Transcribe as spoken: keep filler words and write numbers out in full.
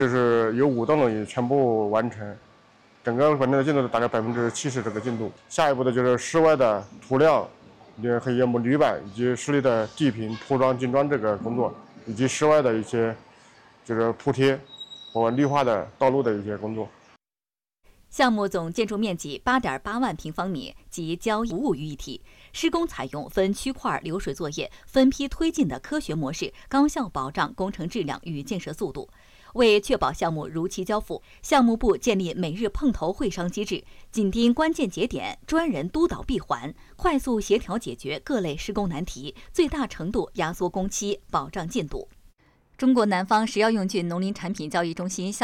就是有五栋楼也全部完成，整个本来的进度大概百分之七十这个进度。下一步的就是室外的涂料、和原木铝板以及室内的地坪铺装精装这个工作，以及室外的一些就是铺贴和绿化的道路的一些工作。 项目总建筑面积八点八万平方米，集交易服务于一体。施工采用分区块流水作业、分批推进的科学模式，高效保障工程质量与建设速度。为确保项目如期交付，项目部建立每日碰头会商机制，紧盯关键节点，专人督导闭环，快速协调解决各类施工难题，最大程度压缩工期，保障进度。中国南方食药用菌农林产品交易中心